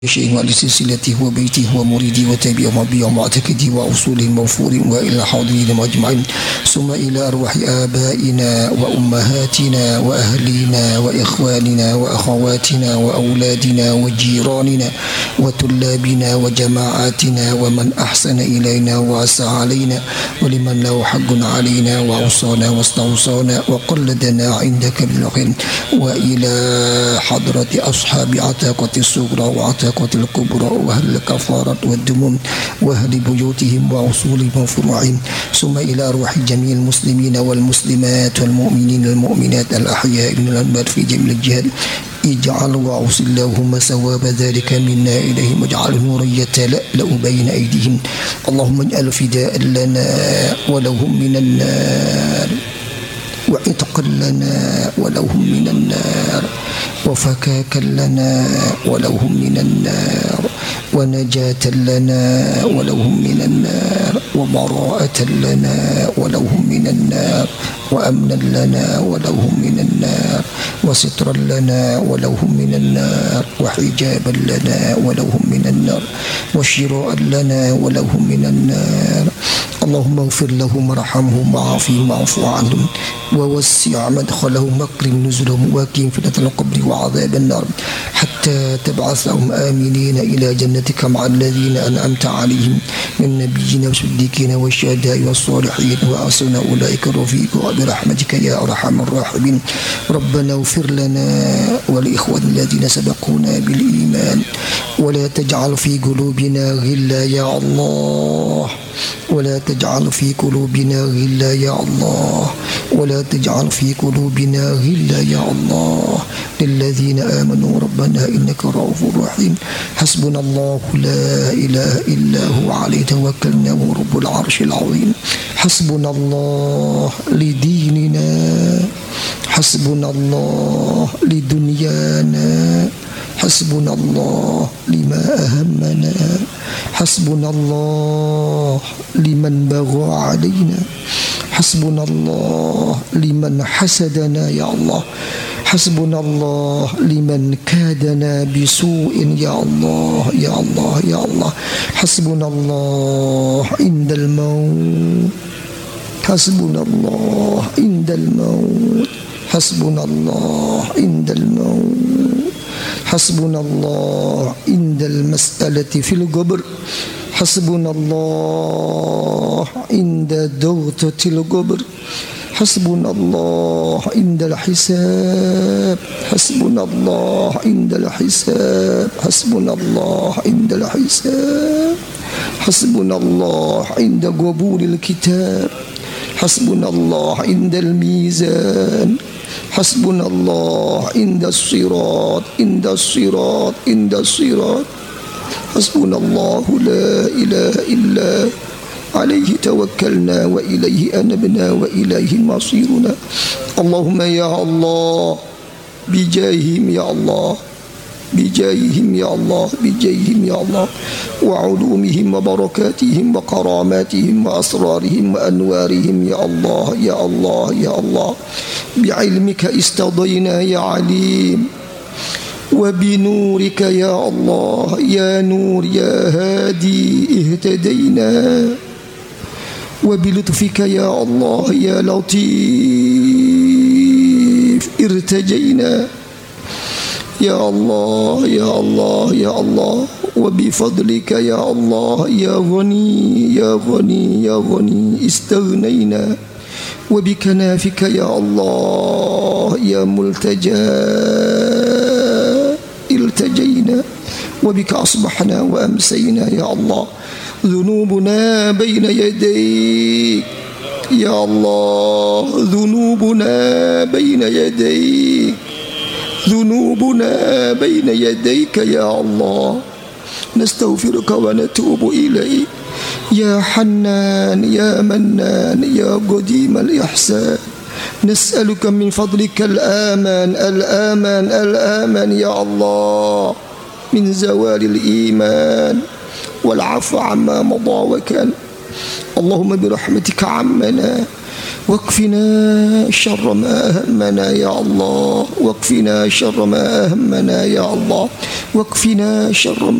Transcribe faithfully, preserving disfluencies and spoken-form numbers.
شيء ولسلسلته وبيته ومريدي وتابعه وبيع معتقدي وأصوله الموفور وإلى الحاضرين أجمعين، ثم إلى أرواح آبائنا وأمهاتنا وأهلينا وإخواننا وأخواتنا وأولادنا وجيراننا وطلابنا وجماعاتنا ومن أحسن إلينا وأسى علينا ولمن له حق علينا وأوصانا واستوصانا وقلدنا عندك بالخير، وإلى حضرة أصحاب عتاقة الصغرى وعتاقة الكبرى وأهل الكفارة والدموم وأهل بيوتهم وأصولهم وفروعهم، ثم إلى أرواح جميع المسلمين والمسلمات والمؤمنين والمؤمنات الأحياء من الأموات في جميع الجهات. اجعل وأوصل اللهم ثواب ذلك منا إليهم، واجعل نورا يتلألأ بين أيديهم، اللهم اجعل فداء لنا ولهم من النار، وعتقا لنا ولهم من النار، وفكاكا لنا ولهم من النار، ونجاة لنا ولهم من النار، وبراءة لنا ولهم من النار، وأمنا لنا ولهم من النار، وسترا لنا ولهم من النار، وحجابا لنا ولهم من النار، وشراء لنا ولهم من النار. اللهم اغفر لهم وارحمهم وعافهم واعف عنهم ووسع مدخلهم واكرم نزلهم وقهم فتنة القبر وعذاب النار، حتى تبعثهم آمنين إلى جنتك مع الذين أنعمت عليهم من النبيين والصديقين والشهداء والصالحين وحسن أولئك رفيقا برحمتك يا أرحم الراحمين. ربنا اغفر لنا ولإخواننا الذين سبقونا بالإيمان، ولا تجعل في قلوبنا غلا يا الله، ولا تجعل في قلوبنا غلا يا الله، ولا تجعل في قلوبنا غلا يا الله للذين آمنوا ربنا إنك رؤوف رحيم. حسبنا الله لا إله إلا هو عليه توكلنا وهو رب العرش العظيم. حسبنا الله لديننا، حسبنا الله لدنيانا، حسبنا الله لما أهمنا، حسبنا الله لمن بغى علينا، حسبنا الله لمن حسدنا يا الله، حسبنا الله لمن كادنا بسوء يا الله يا الله يا الله. حسبنا الله عند الموت، حسبنا الله عند الموت، حسبنا الله عند الموت، حسبنا الله عند المسألة في القبر، حسبنا الله عند دوغة القبر، حسبنا الله عند الحساب، حسبنا الله عند الحساب، حسبنا الله عند الحساب، حسبنا الله عند قبول الكتاب، حسبنا الله عند الميزان، حسبنا الله عند الصراط، عند الصراط، عند الصراط. حسبنا الله لا إله إلا عليه توكلنا وإليه أنبنا وإليه مصيرنا. اللهم يا الله بجاههم يا الله، بجاههم يا الله، بجاههم يا الله، وعلومهم وبركاتهم وكراماتهم وأسرارهم وأنوارهم يا الله يا الله يا الله. بعلمك استضينا يا عليم، وبنورك يا الله يا نور يا هادي اهتدينا، وبلطفك يا الله يا لطيف ارتجينا يا الله يا الله يا الله. وبفضلك يا الله يا غني يا غني يا غني استغنينا، وبكنافك يا الله يا ملتجى التجينا، وبك أصبحنا وأمسينا يا الله. ذنوبنا بين يديك يا الله، ذنوبنا بين يديك، ذنوبنا بين يديك يا الله. نستغفرك ونتوب إليك يا حنان يا منان يا قديم الإحسان. نسألك من فضلك الآمان الآمان الآمان يا الله من زوال الإيمان والعفو عما مضى وكان. اللهم برحمتك عمنا واكفنا شر ما أهمنا يا الله، واكفنا شر ما أهمنا يا الله. واكفنا شر